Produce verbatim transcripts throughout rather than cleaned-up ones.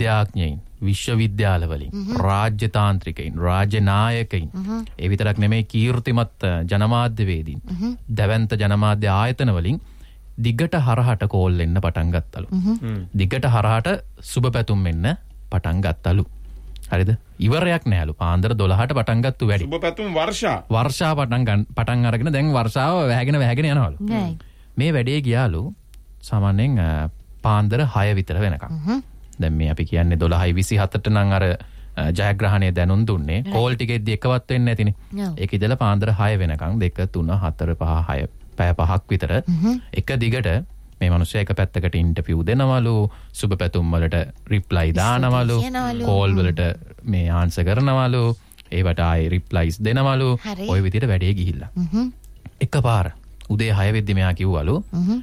විද්‍යාඥයින් විශ්වවිද්‍යාලවලින් රාජ්‍ය තාන්ත්‍රිකයින් රාජ්‍ය නායකයින් ඒ විතරක් නෙමෙයි කීර්තිමත් ජනමාධ්‍යවේදීන් දැවැන්ත ජනමාධ්‍ය ආයතන වලින් දිගට හරහට කෝල් එන්න පටන් ගත්තලු. දිගට හරහට සුබ පැතුම් එන්න පටන් ගත්තලු. හරිද? ඉවරයක් නැහැලු. පාන්දර දොළහට පටන් ගත්තු වැඩි. සුබ පැතුම් වර්ෂා. වර්ෂා පටන් පටන් අරගෙන දැන් වර්ෂාව වැහැගෙන වැහැගෙන යනවලු. මේ වැඩේ ගියාලු සාමාන්‍යයෙන් පාන්දර හය විතර වෙනකම්. දැන් මේ අපි කියන්නේ දොළහයි විසිහතට නම් අර ජයග්‍රහණය දැනුම් දුන්නේ. කෝල් ටිකෙද්දි එකවත් වෙන්නේ නැතිනේ. ඒක ඉඳලා පාන්දර හය වෙනකම් දෙක තුන හතර පහ හය පැය පහක් විතර එක දිගට මේ මිනිස්සු එක පැත්තකට ඉන්ටර්විව් දෙනවලු, සුබ පැතුම් වලට රිප්ලයි දානවලු, කෝල් වලට මේ ආන්සර් කරනවලු, ඒවට ආයේ රිප්ලයිස් දෙනවලු. ওই විදිහට වැඩේ ගිහිල්ලා. එකපාර උදේ හය වෙද්දි මෙයා කිව්වලු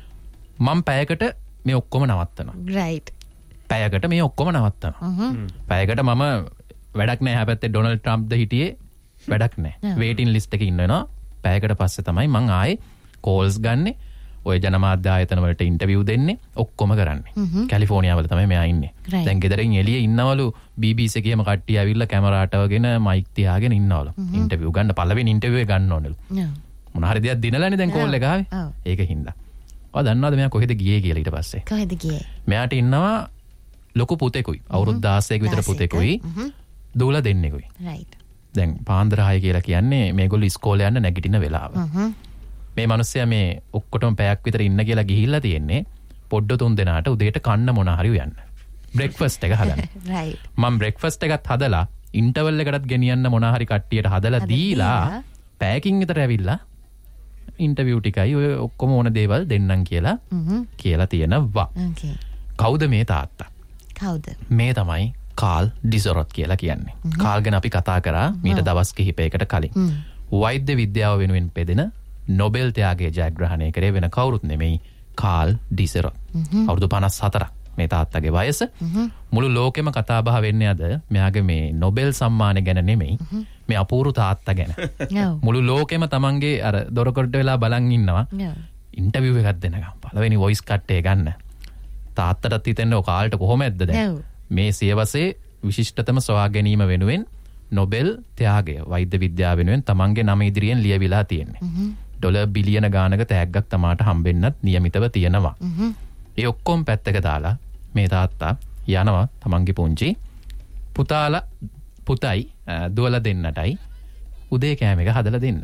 මම පැයකට මේ ඔක්කොම නවත්තනවා. right. පැයකට මේ ඔක්කොම නවත්තනවා. පැයකට මම වැඩක් නැහැ. හැබැයි ඩොනල්ඩ් ට්‍රම්ප්ද හිටියේ වැඩක් නැහැ. වේටින් ලිස්ට් එකේ ඉන්නවා. පැයකට පස්සේ තමයි මං ආයේ කෝල්ස් ගන්නෙ. ඔය ජනමාධ්‍ය ආයතන වලට ඉන්ටර්විව් දෙන්නේ ඔක්කොම කරන්නේ. කැලිෆෝනියා වල තමයි මෙයා ඉන්නේ. දැන් ගෙදරින් එළියේ ඉන්නවලු බී බී සී එකේම කට්ටිය ඇවිල්ලා කැමරාට වගෙන මයික් තියාගෙන ඉන්නවලු. ඉන්ටර්විව් ගන්න පළවෙනි ඉන්ටර්විව් එක ගන්න ඕනලු. මොන හරි දෙයක් දිනලානේ දැන් කෝල් එක ආවේ. ඒක හින්දා. ඔයා දන්නවද මෙයා කොහෙද ගියේ කියලා ඊට පස්සේ? කොහෙද ගියේ? මෙයාට ඉන්නවා ලොකු පුතෙකුයි. අවුරුදු දාසයක විතර පුතෙකුයි. දූලා දෙන්නෙකුයි. right. දැන් පාන්දර හය කියලා කියන්නේ මේගොල්ලෝ ඉස්කෝලේ යන්න නැගිටින වෙලාව. මේ මිනිස්සයා මේ ඔක්කොටම පැයක් විතර ඉන්න කියලා ගිහිල්ලා තියෙන්නේ පොඩ්ඩ තුන් දෙනාට උදේට කන්න මොන හරි උයන්න. බ්‍රෙක්ෆාස්ට් එක හදන්න. right. මම බ්‍රෙක්ෆාස්ට් එකත් හදලා ඉන්ටර්වල් එකටත් ගෙනියන්න මොන හරි කට්ටියට හදලා දීලා පැයකින් විතර ඇවිල්ලා ඉන්ටර්විව් ටිකයි ඔය ඔක්කොම ඕන දේවල් දෙන්නම් කියලා කියලා තියෙනවා. okay. කවුද මේ තාත්තා? කවුද? මේ තමයි කාල් ඩිසොරොත් කියලා කියන්නේ. කාල් ගැන අපි කතා කරා මීට දවස් කිහිපයකට කලින්. වෛද්‍ය විද්‍යාව වෙනුවෙන් පෙදෙන නොබෙල් ත්‍යාගයේ ජයග්‍රහණය කරේ වෙන කවුරුත් නෙමෙයි කාල් ඩිසොරොත්. අවුරුදු පනස් හතරක් මේ තාත්තගේ වයස. මුළු ලෝකෙම කතා බහ වෙන්නේ අද මෙයාගේ මේ නොබෙල් සම්මානය ගැන නෙමෙයි මේ අපූර්ව තාත්තා ගැන. මුළු ලෝකෙම තමන්ගේ අර දොරකොඩ වෙලා බලන් ඉන්නවා. ඉන්ටර්විව් එකක් දෙනකම් පළවෙනි වොයිස් කට් එක ගන්න. තාත්තටත් හිතෙන්නේ ඔය කාල්ට කොහොමද දැන් මේ සියවසේ විශිෂ්ටතම සොයා ගැනීම වෙනුවෙන් නොබෙල් ත්‍යාගය වෛද්‍ය විද්‍යාව වෙනුවෙන් තමන්ගේ නම ඉදිරියෙන් ලියවිලා තියෙන්නේ. ඩොලර් බිලියන ගානක තෑග්ගක් තමාට හම්බෙන්නත් නියමිතව තියෙනවා. ඒ ඔක්කොම පැත්තක දාලා මේ තාත්තා යනවා තමන්ගේ පුංචි පුතාලා පුතයි දුවලා දෙන්නටයි උදේ කෑම එක හදලා දෙන්න.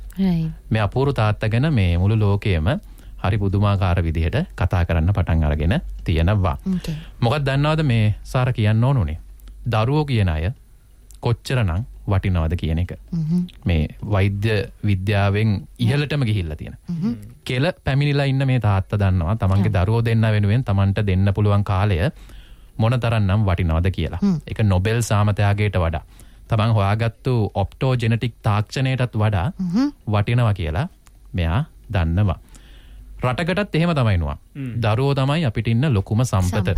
මේ අපූර්ව තාත්තා ගැන මේ මුළු ලෝකයේම හරි පුදුමාකාර විදිහට කතා කරන්න පටන් අරගෙන තියෙනවා. මොකක්ද දන්නවද මේ සාර කියන්න ඕනුනේ? දරුවෝ කියන අය කොච්චරනම් වටිනවද කියන එක. මේ වෛද්‍ය විද්‍යාවෙන් ඉහළටම ගිහිල්ලා තියෙන. කෙල පැමිණිලා ඉන්න මේ තාත්තා දන්නවා තමන්ගේ දරුවෝ දෙන්න වෙනුවෙන් තමන්ට දෙන්න පුළුවන් කාලය මොනතරම්නම් වටිනවද කියලා. ඒක නොබෙල් සාමත්‍යාගයට වඩා තමන් හොයාගත්තු ඔප්ටෝජෙනටික් තාක්ෂණයටත් වඩා වටිනවා කියලා මෙයා දන්නවා. රටකටත් එහෙම තමයි නුවා. දරුවෝ තමයි අපිට ඉන්න ලොකුම සම්පත.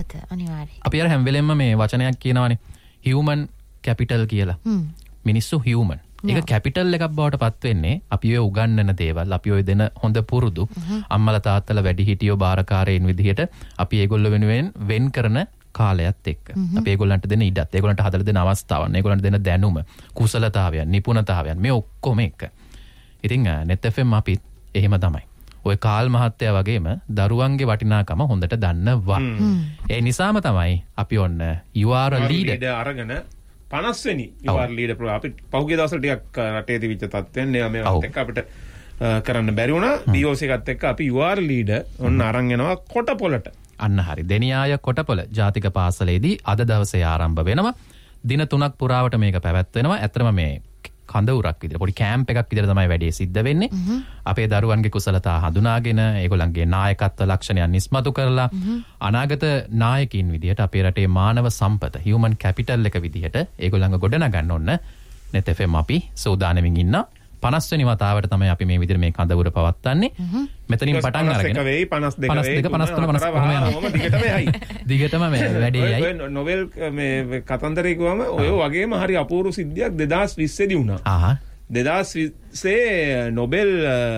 අපි අර හැම වෙලෙම මේ වචනයක් කියනවානේ human capital කියලා. මිනිස්සු human. ඒක කැපිටල් එකක් බවට පත් වෙන්නේ අපි ඔය උගන්වන දේවල්, අපි ඔය දෙන හොඳ පුරුදු අම්මලා තාත්තලා වැඩිහිටියෝ බාරකාරයින් විදිහට අපි ඒගොල්ලෝ වෙනුවෙන් වෙන් කරන කාලයත් එක්ක. අපි ඒගොල්ලන්ට දෙන ඉඩත්, ඒගොල්ලන්ට හදලා දෙන අවස්ථාවන්, ඒගොල්ලන්ට දෙන දැනුම, කුසලතාවයන්, නිපුණතාවයන් මේ ඔක්කොම එක. ඉතින් net F M අපිත් එහෙම තමයි. ඔය කාල් මහත්තයා වගේම දරුවන්ගේ වටිනාකම හොඳට දන්නවා. ඒ නිසාම තමයි අපි ඔන්න you are a leader අරගෙන පනස් වෙනි you are leader ප්‍රෝ අපි පහුගිය දවස්වල ටිකක් රටේ තිබිච්ච තත්ත්වෙන් මේවත් එක්ක අපිට කරන්න බැරි වුණා. B O C එකත් එක්ක අපි you are leader ඔන්න අරන් යනවා කොටපොලට. අන්න හරි. දෙනියාය කොටපොල ජාතික පාසලේදී අද දවසේ ආරම්භ වෙනවා. දින තුනක් පුරාවට මේක පැවැත්වෙනවා. ඇත්තටම මේ කඳවුරක් විදිහට පොඩි කැම්ප් එකක් විදිහට තමයි වැඩේ සිද්ධ වෙන්නේ. අපේ දරුවන්ගේ කුසලතා හඳුනාගෙන ඒගොල්ලන්ගේ නායකත්ව ලක්ෂණයන් ඉස්මතු කරලා අනාගත නායකින් විදිහට අපේ රටේ මානව සම්පත human capital එක විදිහට ඒගොල්ලන්ව ගොඩනගන්න ඕන net F M අපි සූදානමින් ඉන්න. පනස් වෙනි වතාවට තමයි අපි මේ විදිහට මේ කඳවුර පවත්වන්නේ. මෙතනින් පටන් අරගෙන පනස් එක වෙයි, පනස් දෙක වෙයි, පනස් දෙක, පනස් තුන, පනස් කොහොම යනවා. දිගටම යයි. දිගටම මේ වැඩේ යයි. ඔය නොවෙල් මේ කතන්දරේ ගියාම ඔය වගේම හරි අපූර්ව සිද්ධියක් දෙදාස් විස්සේ දී වුණා. ආහා. දෙදාස් විස්සේ නොබෙල්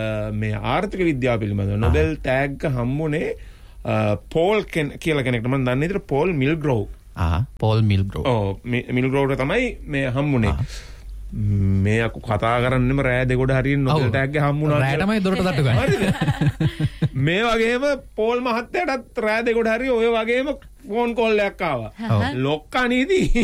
මේ ආර්ථික විද්‍යාව පිළිබඳව නොබෙල් ටැග් හම්බුනේ පෝල් කියලා කෙනෙක්ට මම දන්නේ විතර පෝල් මිල්ග්‍රෝව් පෝල් මිල්ග්‍රෝ. ඔව් මිල්ග්‍රෝට තමයි මේ හම්බුනේ. මේ අකු කතා කරන්නෙම රෑ දෙගොඩ හරියෙන් නොබෙල් ටැග් එක හම්බුණා. රෑ තමයි දොරට තට්ටු ගන්නේ. මේ වගේම පෝල් මහත්තයාටත් රෑ දෙගොඩ හරිය ඔය වගේම ෆෝන් කෝල් එකක් ආවා. ලොක්කා නීති.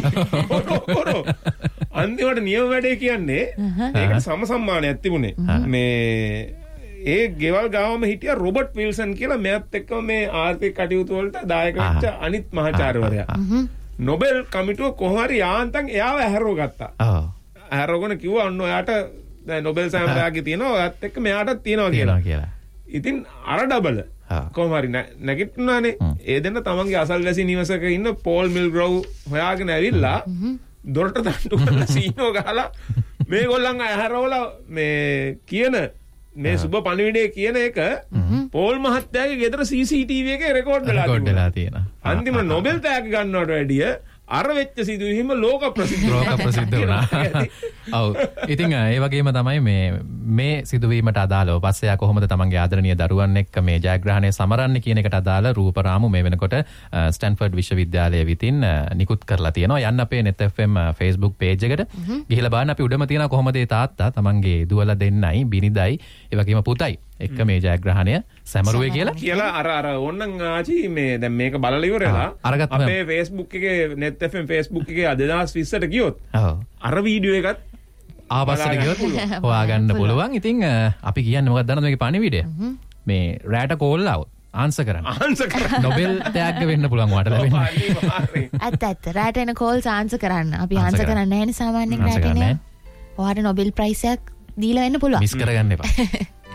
අන්තිමට නියම වැඩේ කියන්නේ ඒකට සම සම්මානයක් තිබුණේ. මේ ඒ ගෙවල් ගාවම හිටිය රොබර්ට් විල්සන් කියලා මෙයත් එක්කම මේ ආර්ථික කටයුතු වලට දායක වෙච්ච අනිත් මහාචාර්යවරයා. නොබෙල් කමිටුව කොහොම හරි යාන්තම් එයාව ඇහැරව ගත්තා. ඔව්. ඇහැරවගෙන කිව්වා ඔන්න ඔයාට දැන් නොබෙල් සෑමදාගේ තියෙනවා ඔයත් එක්ක මෙයාටත් තියෙනවා කියලා. කියලා. ඉතින් අර ඩබල් කොහොම හරි නැගිටිනානේ. ඒ දෙන්න තමන්ගේ අසල්වැසි නිවසක ඉන්න පෝල් මිල්ග්‍රෝව් හොයාගෙන ඇවිල්ලා දොරට තට්ටු කරලා සීනෝ ගහලා මේගොල්ලන් ඇහැරවලා මේ කියන මේ සුබ පණිවිඩේ කියන එක පෝල් මහත්තයාගේ ගෙදර සී සී ටී වී එකේ රෙකෝඩ් වෙලා තියෙනවා. අන්තිම නොබෙල් ටැග් ගන්නවට වැඩිය අර වෙච්ච සිදුවීම ලෝක ප්‍රසිද්ධ ලෝක ප්‍රසිද්ධ වුණා. ඔව්. ඉතින් ඒ වගේම තමයි මේ මේ සිදුවීමට අදාළව පස්සේ ආ කොහොමද තමන්ගේ ආදරණීය දරුවන් එක්ක මේ ජයග්‍රහණය සමරන්නේ කියන එකට අදාළ රූපරාමු මේ වෙනකොට ස්ටැන්ෆර්ඩ් විශ්වවිද්‍යාලය විසින් නිකුත් කරලා තියෙනවා. යන්න අපේ net f m Facebook page එකට ගිහිල්ලා බලන්න. අපි උඩම තියෙනවා කොහොමද ඒ තාත්තා තමන්ගේ දුවලා දෙන්නයි බිනිදයි ඒ වගේම පුතයි එක්ක මේ ජයග්‍රහණය සැමරුවේ කියලා කියලා අර අර ඕන්නම් ආචි මේ දැන් මේක බලලා ඉවරලා අපේ Facebook එකේ net f m Facebook එකේ දෙදාස් විස්සට ගියොත් අර වීඩියෝ එකත් ආපස්සට ගියොත් හොයාගන්න පුළුවන්. ඉතින් අපි කියන්නේ මොකක්ද දන්නවද මේකේ පණිවිඩය? මේ රැට කෝල් આવුත් ආන්සර් කරන්න. ආන්සර් කරන්න. නොබෙල් ටැග් වෙන්න පුළුවන් වාට ලැබෙන්නේ. ඇත්ත ඇත්ත රැට එන කෝල්ස් ආන්සර් කරන්න. අපි ආන්සර් කරන්නේ නැහැ නේ සාමාන්‍යයෙන් රැට එන. ඔයාට නොබෙල් ප්‍රයිස් එකක් දීලා වෙන්න පුළුවන්. මිස් කරගන්න එපා.